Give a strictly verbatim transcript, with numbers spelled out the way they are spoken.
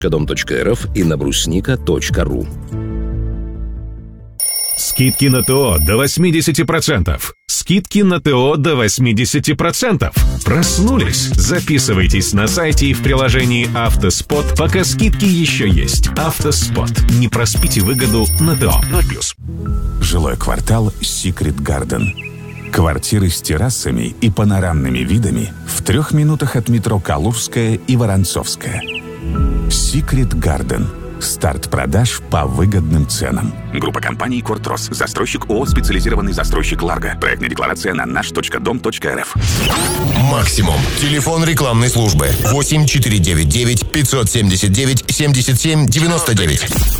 дом точка эр эф и на брусника точка ру. Скидки на ТО до восемьдесят процентов. Скидки на ТО до восемьдесят процентов. Проснулись? Записывайтесь на сайте и в приложении «Автоспот», пока скидки еще есть. «Автоспот». Не проспите выгоду на ТО. ноль плюс. Жилой квартал «Секрет Гарден». Квартиры с террасами и панорамными видами в трех минутах от метро Калужская и Воронцовская. «Секрет Гарден». Старт продаж по выгодным ценам. Группа компаний «Кортрос». Застройщик ООО «Специализированный застройщик Ларго». Проектная декларация на наш точка дом точка эр эф. Максимум. Телефон рекламной службы. восемь четыре девять девять пятьсот семьдесят девять семьдесят семь девяносто девять.